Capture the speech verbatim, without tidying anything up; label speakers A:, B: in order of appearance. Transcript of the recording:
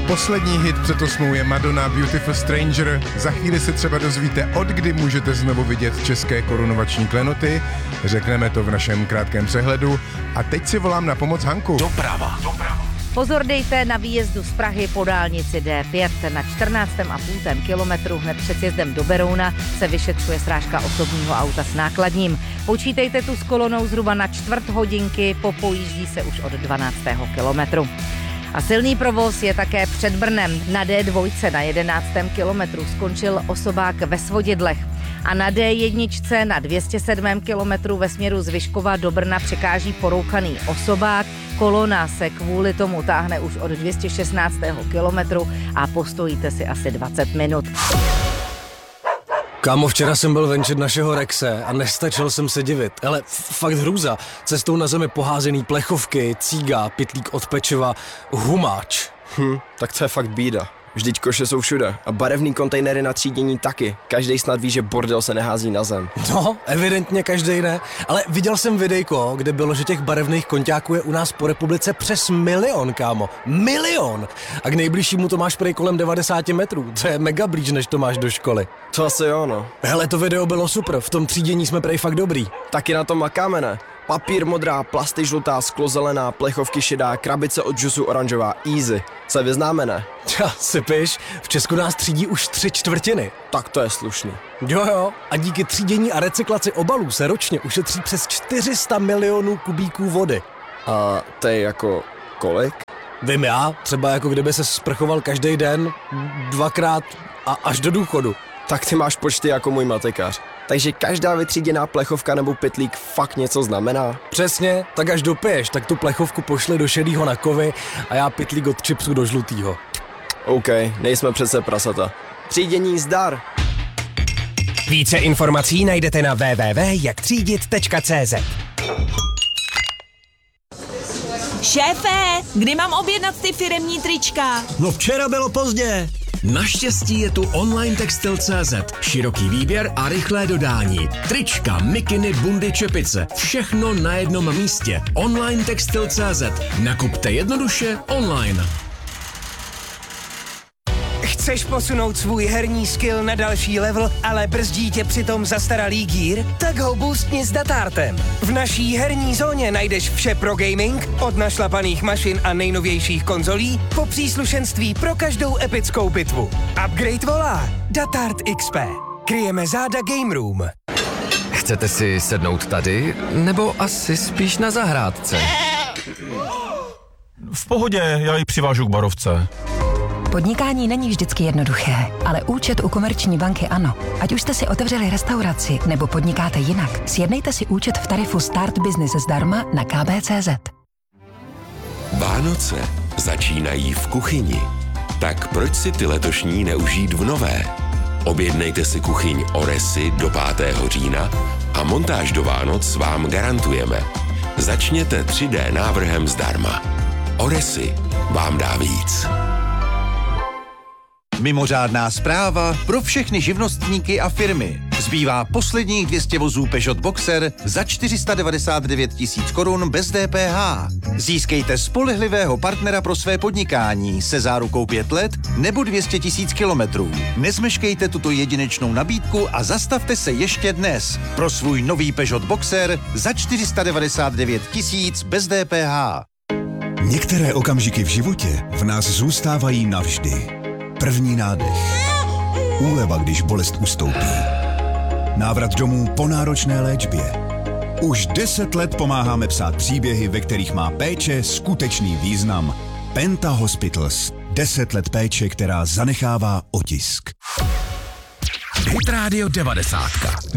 A: Poslední hit před osmou je Madonna Beautiful Stranger. Za chvíli se třeba dozvíte, od kdy můžete znovu vidět české korunovační klenoty. Řekneme to v našem krátkém přehledu. A teď si volám na pomoc Hanku.
B: Doprava. Doprava.
C: Pozor dejte na výjezdu z Prahy po dálnici D pět. Na čtrnáctém a půl kilometru hned před sjezdem do Berouna se vyšetřuje srážka osobního auta s nákladním. Počítejte tu s kolonou zhruba na čtvrt hodinky, popojíždí se už od dvanáctého kilometru. A silný provoz je také před Brnem. Na D dva na jedenáctém kilometru skončil osobák ve Svodidlech. A na D jedna na dvě stě sedm kilometru ve směru z Vyškova do Brna překáží porouchaný osobák. Kolona se kvůli tomu táhne už od dvě stě šestnáctého kilometru a postojíte si asi dvacet minut.
D: Kámo, včera jsem byl venčet našeho Rexe a nestačil jsem se divit. Ale fakt hrůza. Cestou na zemi poházený plechovky, cíga, pytlík od pečiva, humáč.
E: Hm, tak to je fakt bída. Vždyť koše jsou všude a barevný kontejnery na třídění taky. Každej snad ví, že bordel se nehází na zem.
D: No, evidentně každej ne. Ale viděl jsem videjko, kde bylo, že těch barevných konťáků je u nás po republice přes milion, kámo. Milion! A k nejbližšímu to máš prej kolem devadesát metrů. To je mega blíž, než to máš do školy.
E: To asi jo, no.
D: Hele, to video bylo super. V tom třídění jsme prej fakt dobrý.
E: Taky na tom makáme, ne? Papír modrá, plasty žlutá, sklo zelená, plechovky šedá, krabice od džusu oranžová, easy. Se vyznáme, ne?
D: Tja, sypiš, v Česku nás třídí už tři čtvrtiny.
E: Tak to je slušný.
D: Jo jo, a díky třídění a recyklaci obalů se ročně ušetří přes čtyři sta milionů kubíků vody.
E: A to je jako kolik?
D: Vím já, třeba jako kdyby se sprchoval každý den, dvakrát a až do důchodu.
E: Tak ty máš počty jako můj matikář. Takže každá vytříděná plechovka nebo pytlík fakt něco znamená?
D: Přesně, tak až dopiješ, tak tu plechovku pošli do šedýho na kovy a já pytlík od chipsu do žlutýho.
E: OK, nejsme přece prasata. Třídění zdar!
B: Více informací najdete na w w w tečka jak třídit tečka c z.
F: Šéfe, kdy mám objednat ty firemní trička?
G: No včera bylo pozdě.
H: Naštěstí je tu online textil tečka cé zet. Široký výběr a rychlé dodání. Trička, mikiny, bundy, čepice. Všechno na jednom místě. online textil tečka cé zet. Nakupte jednoduše online.
I: Chceš posunout svůj herní skill na další level, ale brzdí tě přitom zastaralý gear? Tak ho boostni s Datartem. V naší herní zóně najdeš vše pro gaming, od našlapaných mašin a nejnovějších konzolí po příslušenství pro každou epickou bitvu. Upgrade volá. Datart X P. Kryjeme záda Game Room.
J: Chcete si sednout tady, nebo asi spíš na zahrádce?
K: V pohodě, já ji přivážu k barovce.
L: Podnikání není vždycky jednoduché, ale účet u Komerční banky ano. Ať už jste si otevřeli restauraci nebo podnikáte jinak, sjednejte si účet v tarifu Start Business zdarma na k b tečka cé zet.
M: Vánoce začínají v kuchyni. Tak proč si ty letošní neužít v nové? Objednejte si kuchyň Oresy do pátého října a montáž do Vánoc vám garantujeme. Začněte tři dé návrhem zdarma. Oresy vám dá víc.
N: Mimořádná zpráva pro všechny živnostníky a firmy. Zbývá posledních dvě stě vozů Peugeot Boxer za čtyři sta devadesát devět tisíc korun bez D P H. Získejte spolehlivého partnera pro své podnikání se zárukou pět let nebo dvě stě tisíc kilometrů. Nezmeškejte tuto jedinečnou nabídku a zastavte se ještě dnes pro svůj nový Peugeot Boxer za čtyři sta devadesát devět tisíc bez D P H.
O: Některé okamžiky v životě v nás zůstávají navždy. První nádech. Úleva, když bolest ustoupí. Návrat domů po náročné léčbě. Už deset let pomáháme psát příběhy, ve kterých má péče skutečný význam. Penta Hospitals. Deset let péče, která zanechává otisk.
H: Hit Radio devadesát.